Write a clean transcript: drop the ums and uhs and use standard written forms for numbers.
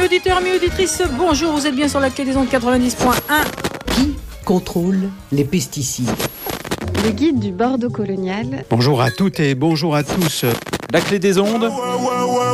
auditeurs, amis auditrices, bonjour, vous êtes bien sur la clé des ondes 90.1. Qui contrôle les pesticides? Le guide du Bordeaux colonial. Bonjour à toutes et bonjour à tous. La clé des ondes.